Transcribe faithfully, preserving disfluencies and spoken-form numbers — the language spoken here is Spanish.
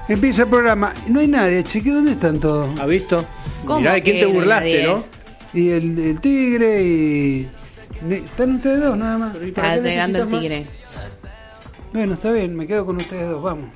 Empieza el programa. No hay nadie, cheque, ¿dónde están todos? ¿Has visto? ¿Cómo Mirá de quién que te no hay burlaste, nadie? ¿no? Y el, el tigre y... Están ustedes dos nada más. ¿Y para Está qué llegando el necesitas tigre. Bueno, está bien, me quedo con ustedes dos, vamos.